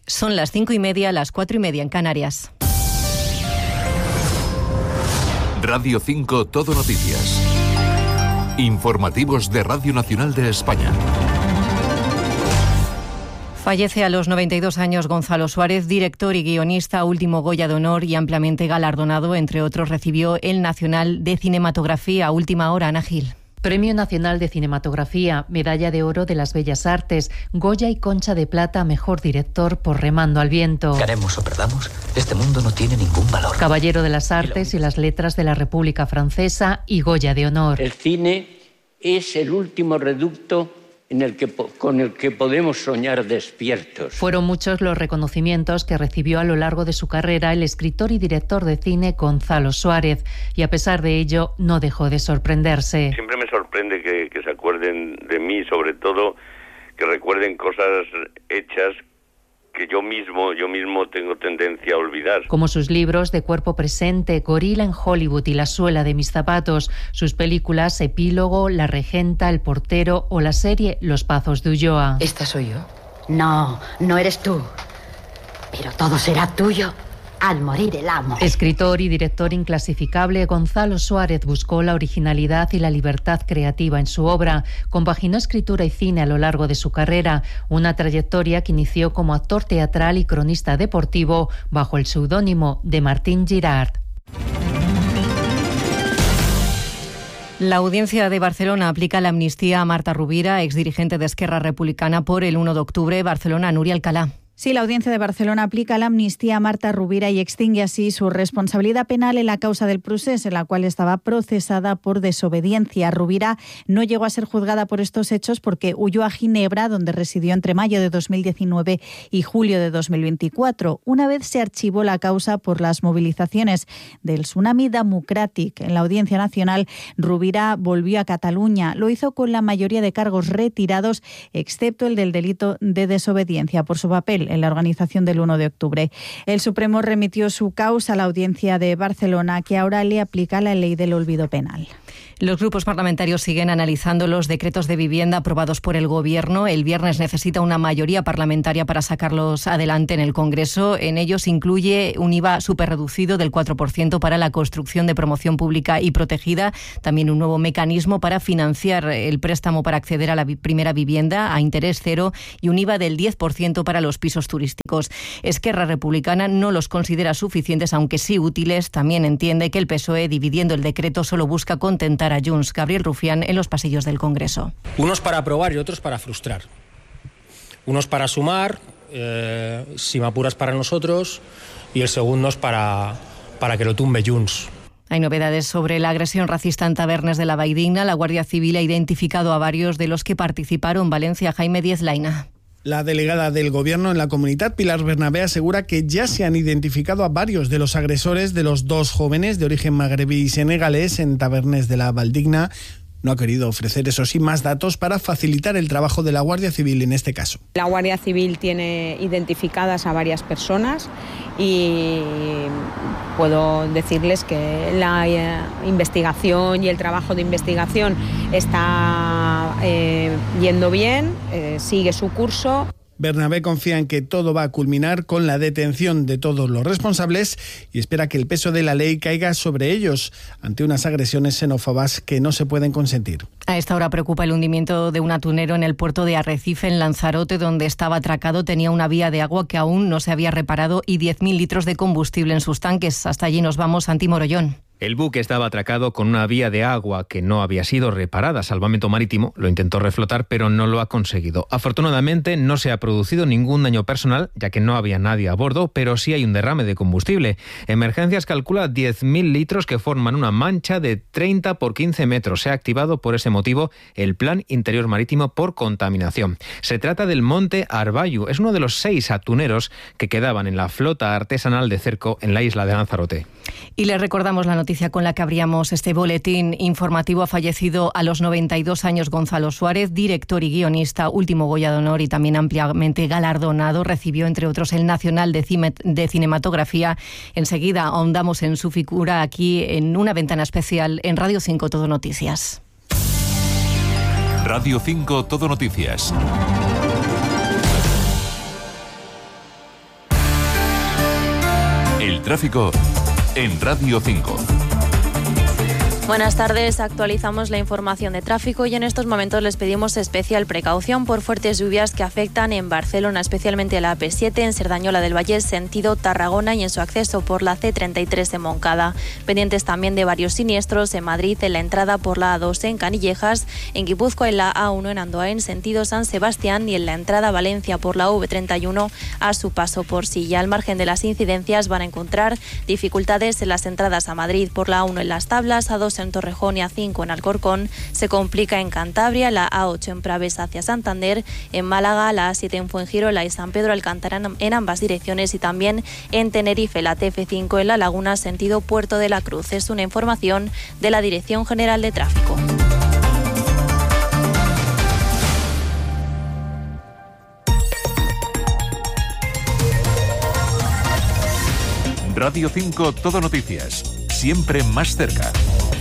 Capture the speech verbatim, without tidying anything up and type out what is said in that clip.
Son las cinco y media, las cuatro y media en Canarias. Radio cinco Todo Noticias. Informativos de Radio Nacional de España. Fallece a los noventa y dos años Gonzalo Suárez, director y guionista, último Goya de Honor y ampliamente galardonado. Entre otros, recibió el Nacional de Cinematografía. Última hora, Ana Gil. Premio Nacional de Cinematografía, Medalla de Oro de las Bellas Artes, Goya y Concha de Plata a Mejor Director por Remando al Viento. Ganemos o perdamos, este mundo no tiene ningún valor. Caballero de las Artes y las Letras de la República Francesa y Goya de Honor. El cine es el último reducto en el que, con el que podemos soñar despiertos. Fueron muchos los reconocimientos que recibió a lo largo de su carrera el escritor y director de cine Gonzalo Suárez, y a pesar de ello no dejó de sorprenderse. Siempre me sorprende que, que se acuerden de mí, sobre todo que recuerden cosas hechas que yo mismo, yo mismo tengo tendencia a olvidar. Como sus libros De Cuerpo Presente, Gorila en Hollywood y La Suela de Mis Zapatos, sus películas Epílogo, La Regenta, El Portero o la serie Los Pazos de Ulloa. ¿Esta soy yo? No, no eres tú. Pero todo será tuyo al morir el amo. Escritor y director inclasificable, Gonzalo Suárez buscó la originalidad y la libertad creativa en su obra. Compaginó escritura y cine a lo largo de su carrera, una trayectoria que inició como actor teatral y cronista deportivo bajo el seudónimo de Martín Girard. La Audiencia de Barcelona aplica la amnistía a Marta Rovira, exdirigente de Esquerra Republicana, por el uno de octubre. Barcelona, Núria Alcalá. Sí, la Audiencia de Barcelona aplica la amnistía a Marta Rovira y extingue así su responsabilidad penal en la causa del procés, en la cual estaba procesada por desobediencia. Rovira no llegó a ser juzgada por estos hechos porque huyó a Ginebra, donde residió entre mayo de dos mil diecinueve y julio de dos mil veinticuatro. Una vez se archivó la causa por las movilizaciones del Tsunami Democràtic en la Audiencia Nacional, Rovira volvió a Cataluña. Lo hizo con la mayoría de cargos retirados, excepto el del delito de desobediencia por su papel en la organización del uno de octubre. El Supremo remitió su causa a la Audiencia de Barcelona, que ahora le aplica la ley del olvido penal. Los grupos parlamentarios siguen analizando los decretos de vivienda aprobados por el Gobierno. El viernes necesita una mayoría parlamentaria para sacarlos adelante en el Congreso. En ellos incluye un I V A superreducido del cuatro por ciento para la construcción de promoción pública y protegida, también un nuevo mecanismo para financiar el préstamo para acceder a la primera vivienda a interés cero y un I V A del diez por ciento para los pisos turísticos. Esquerra Republicana no los considera suficientes, aunque sí útiles. También entiende que el P S O E, dividiendo el decreto, solo busca contentar a Junts. Gabriel Rufián en los pasillos del Congreso. Unos para aprobar y otros para frustrar. Unos para sumar, eh, si me apuras para nosotros, y el segundo es para, para que lo tumbe Junts. Hay novedades sobre la agresión racista en Tabernes de la Valldigna. La Guardia Civil ha identificado a varios de los que participaron. Valencia, Jaime Díez Laina. La delegada del Gobierno en la comunidad, Pilar Bernabé, asegura que ya se han identificado a varios de los agresores de los dos jóvenes de origen magrebí y senegalés en Tabernes de la Valldigna. No ha querido ofrecer, eso sí, más datos para facilitar el trabajo de la Guardia Civil en este caso. La Guardia Civil tiene identificadas a varias personas y puedo decirles que la eh, investigación y el trabajo de investigación está eh, yendo bien, eh, sigue su curso. Bernabé confía en que todo va a culminar con la detención de todos los responsables y espera que el peso de la ley caiga sobre ellos ante unas agresiones xenófobas que no se pueden consentir. A esta hora preocupa el hundimiento de un atunero en el puerto de Arrecife, en Lanzarote, donde estaba atracado. Tenía una vía de agua que aún no se había reparado y diez mil litros de combustible en sus tanques. Hasta allí nos vamos, Santi Morollón. El buque estaba atracado con una vía de agua que no había sido reparada. Salvamento Marítimo lo intentó reflotar, pero no lo ha conseguido. Afortunadamente no se ha producido ningún daño personal, ya que no había nadie a bordo, pero sí hay un derrame de combustible. Emergencias calcula diez mil litros que forman una mancha de treinta por quince metros. Se ha activado por ese motivo el Plan Interior Marítimo por contaminación. Se trata del Monte Arbayu. Es uno de los seis atuneros que quedaban en la flota artesanal de cerco en la isla de Lanzarote. Y les recordamos la noticia con la que abríamos este boletín informativo. Ha fallecido a los noventa y dos años Gonzalo Suárez, director y guionista, último Goya de Honor y también ampliamente galardonado. Recibió, entre otros, el Nacional de, Cime- de Cinematografía. Enseguida ahondamos en su figura aquí en una ventana especial en Radio cinco Todo Noticias. Radio cinco Todo Noticias. tráfico en Radio cinco. Buenas tardes, actualizamos la información de tráfico y en estos momentos les pedimos especial precaución por fuertes lluvias que afectan en Barcelona, especialmente la A P siete en Cerdañola del Vallés, sentido Tarragona, y en su acceso por la C treinta y tres en Moncada. Pendientes también de varios siniestros en Madrid, en la entrada por la A dos en Canillejas, en Guipúzcoa en la A uno en Andoain, sentido San Sebastián, y en la entrada a Valencia por la V treinta y uno a su paso por Silla. Al margen de las incidencias van a encontrar dificultades en las entradas a Madrid por la A uno en Las Tablas, A dos en Torrejón y A cinco en Alcorcón. Se complica en Cantabria, la A ocho en Praves hacia Santander, en Málaga, la A siete en Fuengirola y San Pedro Alcántara en ambas direcciones, y también en Tenerife, la T F cinco en La Laguna, sentido Puerto de la Cruz. Es una información de la Dirección General de Tráfico. Radio cinco Todo Noticias, siempre más cerca.